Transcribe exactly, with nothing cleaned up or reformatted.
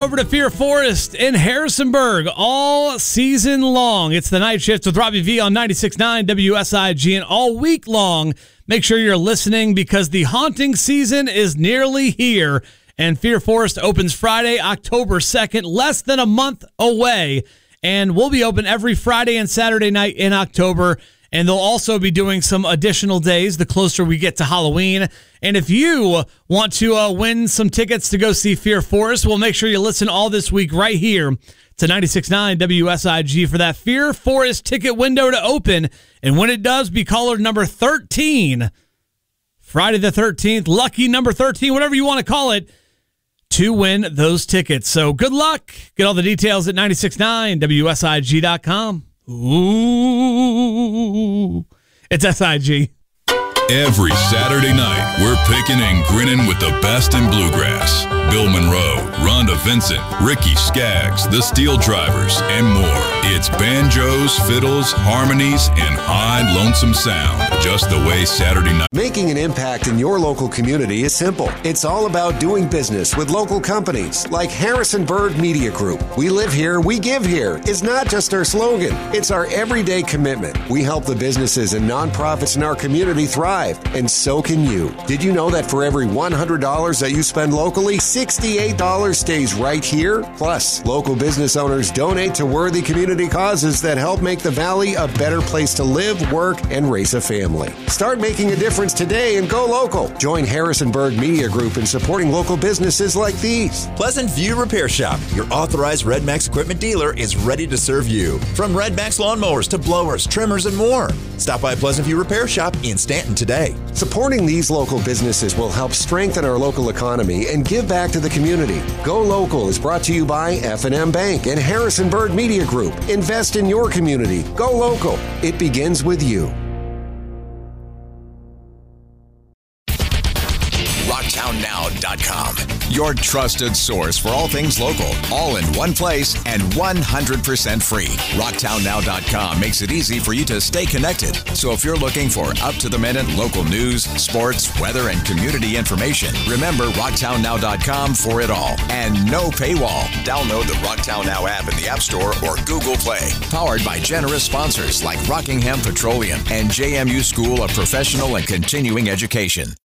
Over to Fear Forest in Harrisonburg all season long. It's the night shift with Robbie V on ninety-six point nine W S I G, and all week long, make sure you're listening because the haunting season is nearly here, and Fear Forest opens Friday, October second, less than a month away, and we'll be open every Friday and Saturday night in October. And they'll also be doing some additional days the closer we get to Halloween. And if you want to uh, win some tickets to go see Fear Forest, well, make sure you listen all this week right here to ninety-six point nine W S I G for that Fear Forest ticket window to open. And when it does, be caller number thirteen, Friday the thirteenth, lucky number thirteen, whatever you want to call it, to win those tickets. So good luck. Get all the details at ninety-six point nine W S I G dot com. Ooh, it's S I G. Every Saturday night, we're picking and grinning with the best in bluegrass. Bill Monroe, Rhonda Vincent, Ricky Skaggs, the Steel Drivers, and more. It's banjos, fiddles, harmonies, and high lonesome sound. Just the way Saturday night. Making an impact in your local community is simple. It's all about doing business with local companies like Harrisonburg Media Group. We live here, we give here is not just our slogan. It's our everyday commitment. We help the businesses and nonprofits in our community thrive. And so can you. Did you know that for every one hundred dollars that you spend locally, sixty-eight dollars stays right here? Plus, local business owners donate to worthy community causes that help make the Valley a better place to live, work, and raise a family. Start making a difference today and go local. Join Harrisonburg Media Group in supporting local businesses like these. Pleasant View Repair Shop, your authorized Red Max equipment dealer, is ready to serve you. From Red Max lawnmowers to blowers, trimmers, and more. Stop by Pleasant View Repair Shop in Stanton today. Supporting these local businesses will help strengthen our local economy and give back to the community. Go Local is brought to you by F and M Bank and Harrisonburg Media Group. Invest in your community. Go local. It begins with you. rocktown now dot com. Your trusted source for all things local, all in one place and one hundred percent free. rocktown now dot com makes it easy for you to stay connected. So if you're looking for up-to-the-minute local news, sports, weather, and community information, remember rocktown now dot com for it all. And no paywall. Download the Rocktown Now app in the App Store or Google Play. Powered by generous sponsors like Rockingham Petroleum and J M U School of Professional and Continuing Education.